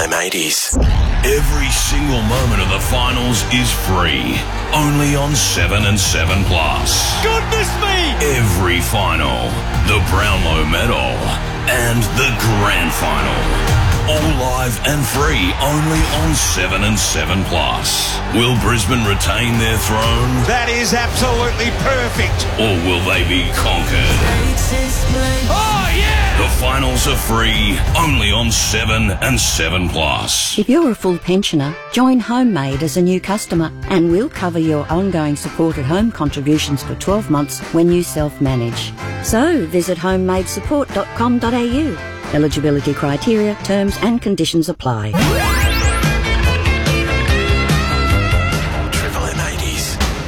Home 80s. Every single moment of the finals is free. Only on 7 and 7 Plus. Goodness me! Every final, the Brownlow Medal, and the Grand Final. All live and free, only on 7 and 7 Plus. Will Brisbane retain their throne? That is absolutely perfect. Or will they be conquered? Oh, yeah! The finals are free, only on 7 and 7 Plus. If you're a full pensioner, join HomeMade as a new customer and we'll cover your ongoing supported home contributions for 12 months when you self-manage. So visit homemadesupport.com.au. Eligibility criteria, terms and conditions apply.